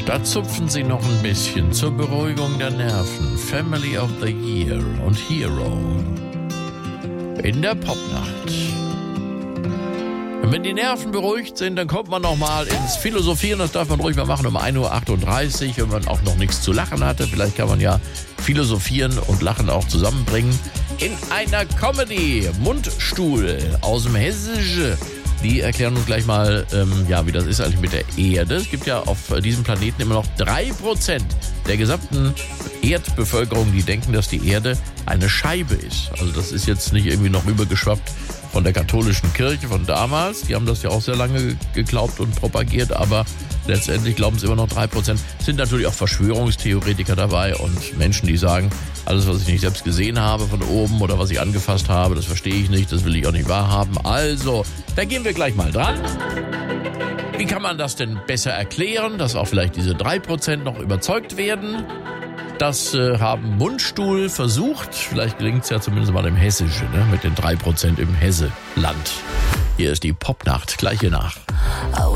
Da zupfen sie noch ein bisschen zur Beruhigung der Nerven. Family of the Year und Hero in der Popnacht. Und wenn die Nerven beruhigt sind, dann kommt man noch mal ins Philosophieren. Das darf man ruhig mal machen um 1:38 Uhr, wenn man auch noch nichts zu lachen hatte. Vielleicht kann man ja Philosophieren und Lachen auch zusammenbringen. In einer Comedy, Mundstuhl aus dem Hessischen. Die erklären uns gleich mal, wie das ist eigentlich mit der Erde. Es gibt ja auf diesem Planeten immer noch 3% der gesamten Erdbevölkerung, die denken, dass die Erde eine Scheibe ist. Also das ist jetzt nicht irgendwie noch rübergeschwappt von der katholischen Kirche von damals. Die haben das ja auch sehr lange geglaubt und propagiert, aber letztendlich glauben es immer noch 3%. Es sind natürlich auch Verschwörungstheoretiker dabei und Menschen, die sagen, alles, was ich nicht selbst gesehen habe von oben oder was ich angefasst habe, das verstehe ich nicht, das will ich auch nicht wahrhaben. Also, da gehen wir gleich mal dran. Wie kann man das denn besser erklären, dass auch vielleicht diese 3% noch überzeugt werden? Das haben Mundstuhl versucht. Vielleicht gelingt es ja zumindest mal im Hessischen, mit den 3% im Hesseland. Hier ist die Popnacht, gleich hier nach.